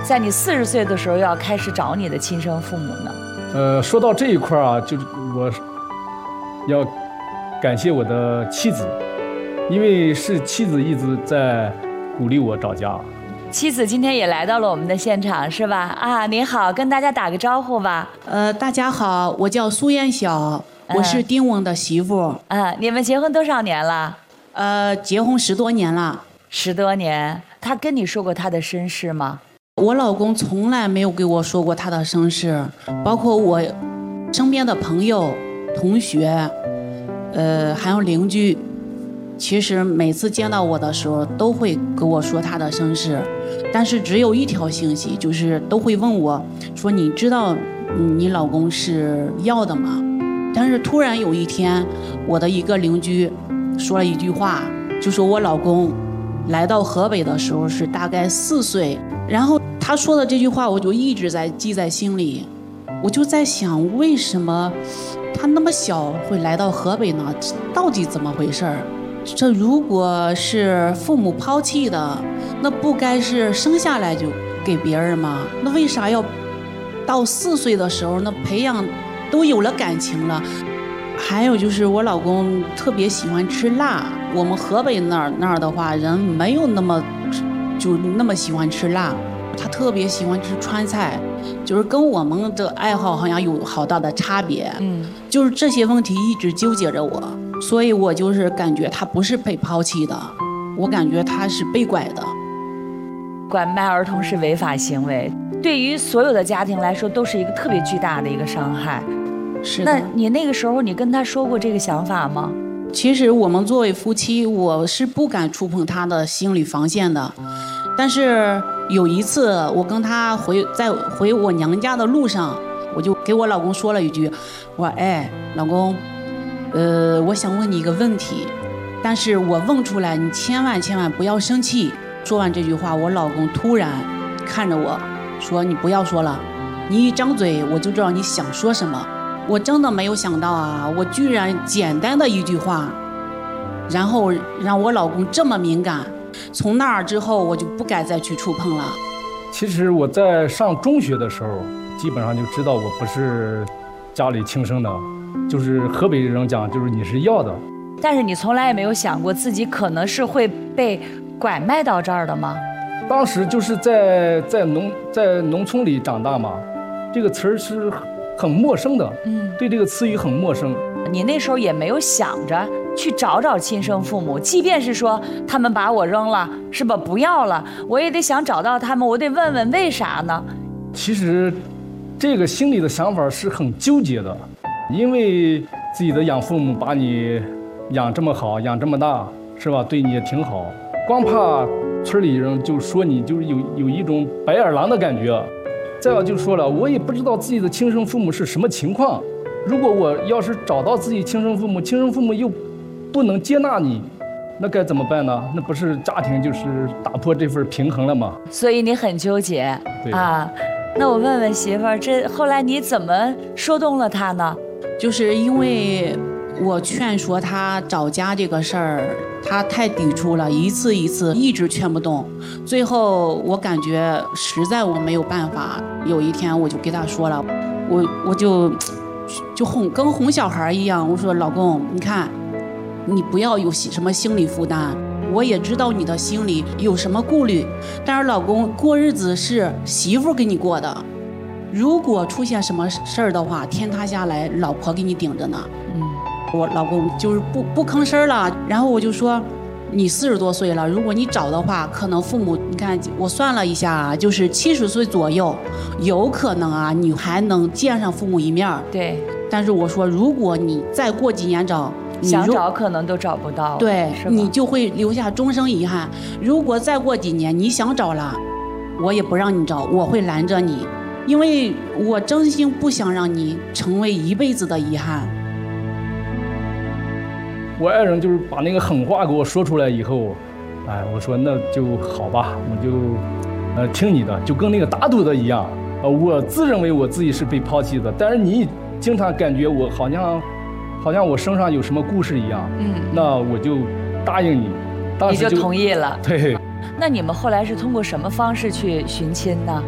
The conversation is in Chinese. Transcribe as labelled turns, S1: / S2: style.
S1: 在你40岁的时候要开始找你的亲生父母呢？
S2: 说到这一块啊，就是我要感谢我的妻子，因为是妻子一直在鼓励我找家。
S1: 妻子今天也来到了我们的现场，是吧？啊，您好，跟大家打个招呼吧。
S3: 大家好，我叫苏艳晓，我是丁翁的媳妇。
S1: 你们结婚多少年了？
S3: 结婚10多年了。
S1: 10多年。他跟你说过他的身世吗？
S3: 我老公从来没有给我说过他的身世，包括我身边的朋友、同学，还有邻居，其实每次见到我的时候都会跟我说他的身世，但是只有一条信息，就是都会问我说你知道你老公是要的吗？但是突然有一天，我的一个邻居说了一句话，就说我老公来到河北的时候是大概4岁，然后他说的这句话我就一直在记在心里，我就在想为什么他那么小会来到河北呢？到底怎么回事？这如果是父母抛弃的，那不该是生下来就给别人吗？那为啥要到4岁的时候，那培养都有了感情了？还有就是我老公特别喜欢吃辣，我们河北那儿的话，人没有那么喜欢吃辣，他特别喜欢吃川菜，就是跟我们的爱好好像有好大的差别。就是这些问题一直纠结着我，所以我就是感觉他不是被抛弃的，我感觉他是被拐的。
S1: 拐卖儿童是违法行为，对于所有的家庭来说都是一个特别巨大的一个伤害。
S3: 是的。
S1: 那你那个时候你跟他说过这个想法吗？
S3: 其实我们作为夫妻，我是不敢触碰他的心理防线的。但是有一次我跟他回我娘家的路上，我就给我老公说了一句，我说老公，我想问你一个问题，但是我问出来你千万不要生气。说完这句话，我老公突然看着我说，你不要说了，你一张嘴我就知道你想说什么。我真的没有想到啊，我居然简单的一句话，然后让我老公这么敏感。从那儿之后，我就不敢再去触碰了。
S2: 其实我在上中学的时候，基本上就知道我不是家里亲生的，就是河北人讲，就是你是要的。
S1: 但是你从来也没有想过自己可能是会被拐卖到这儿的吗？
S2: 当时就是在农村里长大嘛，这个词儿是很陌生的，对这个词语很陌生。
S1: 你那时候也没有想着去找亲生父母，即便是说他们把我扔了，是吧？不要了，我也得想找到他们，我得问问为啥呢？
S2: 其实，这个心里的想法是很纠结的，因为自己的养父母把你养这么好，养这么大，是吧？对你也挺好，光怕村里人就说你就是有一种白眼狼的感觉。再有就说了，我也不知道自己的亲生父母是什么情况。如果我要是找到自己亲生父母，亲生父母又不能接纳你，那该怎么办呢？那不是家庭就是打破这份平衡了吗？
S1: 所以你很纠结啊。那我问问媳妇儿，这后来你怎么说动了他呢？
S3: 就是因为我劝说他找家这个事儿，他太抵触了，一次一直劝不动。最后我感觉实在我没有办法，有一天我就给他说了，我就跟哄小孩一样，我说老公，你看，你不要有什么心理负担，我也知道你的心里有什么顾虑，但是老公，过日子是媳妇给你过的，如果出现什么事儿的话，天塌下来老婆给你顶着呢。我老公就是不吭声了，然后我就说，你40多岁了，如果你找的话，可能父母，你看我算了一下，就是70岁左右，有可能啊，你还能见上父母一面。
S1: 对。
S3: 但是我说，如果你再过几年找，
S1: 想找可能都找不到。
S3: 对，你就会留下终生遗憾。如果再过几年你想找了，我也不让你找，我会拦着你，因为我真心不想让你成为一辈子的遗憾。
S2: 我爱人就是把那个狠话给我说出来以后，我说那就好吧，我就听你的，就跟那个打赌的一样。我自认为我自己是被抛弃的，但是你经常感觉我好像我身上有什么故事一样。那我就答应你，当时
S1: 你就同意了。
S2: 对。
S1: 那你们后来是通过什么方式去寻亲呢？